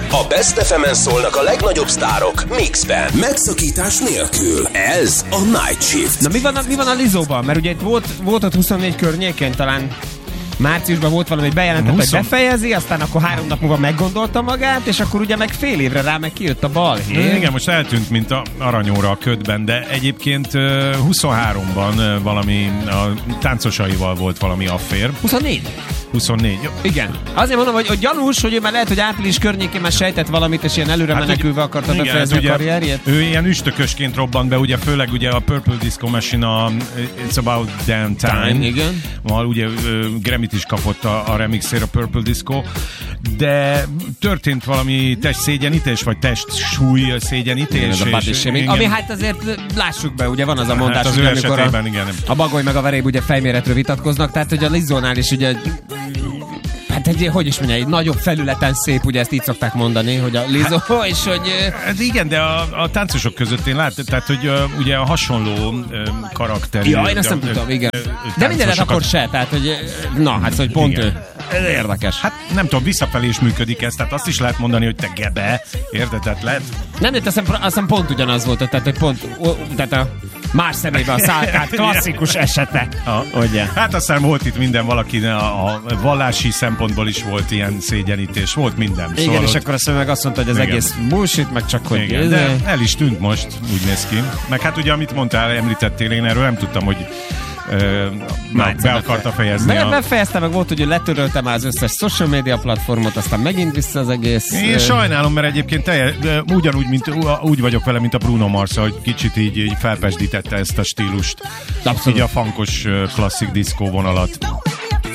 A Best FM-en szólnak a legnagyobb sztárok mixben, megszakítás nélkül. Ez a Night Shift. Na mi van a Lizóban? Mert ugye itt volt ott 24 környékén, talán márciusban volt valami, bejelentett, hogy befejezi, aztán akkor 3 nap múlva meggondolta magát, és akkor ugye meg fél évre rá meg kijött a balhé. Igen, most eltűnt, mint a aranyóra a ködben, de egyébként 23-ban valami a táncosaival volt valami affér. 24. Jó. Igen. Azért mondom, hogy gyanús, hogy ő már lehet, hogy április környékén már sejtett valamit, és ilyen előre menekülve akarta befejezni a karrierjét. Ő ilyen üstökösként robbant be, ugye főleg ugye a Purple Disco Machine, a It's About Damn Time. Igen. Ugye Grammy-t is kapott a remixért a Purple Disco, de történt valami testszégyenítés, vagy testsúly szégyenítés. Ami hát azért lássuk be, ugye van az a mondás, hát hogy amikor a Bagoly meg a Veréb ugye fejméretről vitatkoznak, tehát hogy a Lizónál is ugye hát hogy is mondja, egy nagyobb felületen szép, ugye ezt így szokták mondani, hogy a Lizó, és hogy... Hát igen, de a táncosok között én látom, tehát hogy ugye a hasonló karakterű... Ja, én azt nem tudom, igen. De mindenet akkor se, tehát hogy... Na, hát hogy pont igen. Ő. Érdekes. Hát nem tudom, visszafelé is működik ez, tehát azt is lehet mondani, hogy te gebe, érted? Tehát lehet... Nem, de azt hiszem pont ugyanaz volt, tehát hogy pont... Tehát a más szemébe a szálkát klasszikus esete. Ugye? Hát aztán volt itt minden valaki, a vallási szempontból is volt ilyen szégyenítés, volt minden. Igen, szóval és akkor a szemeg azt mondta, hogy az egész bullshit, meg csak hogy... Igen, de el is tűnt most, úgy néz ki. Meg hát ugye, amit mondtál, említettél, én erről nem tudtam, hogy be akarta fejezni. Befejezte, meg volt, hogy letörölte már az összes social media platformot, aztán megint vissza az egész. Én sajnálom, mert egyébként ugyanúgy, úgy vagyok vele, mint a Bruno Mars, hogy kicsit így felpesdítette ezt a stílust. Abszolút. Így a funkos klasszik diszkó vonalat.